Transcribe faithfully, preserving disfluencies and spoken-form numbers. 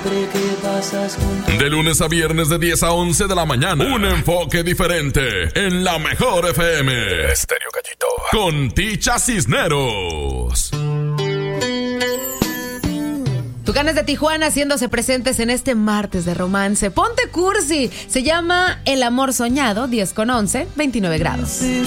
siempre que pasas junto. De lunes a viernes de diez a once de la mañana. Un enfoque diferente en la mejor F M. Estéreo Gallito. Con Ticha Cisneros. Tucanes de Tijuana haciéndose presentes en este martes de romance. Ponte cursi. Se llama El Amor Soñado, diez con once, veintinueve grados.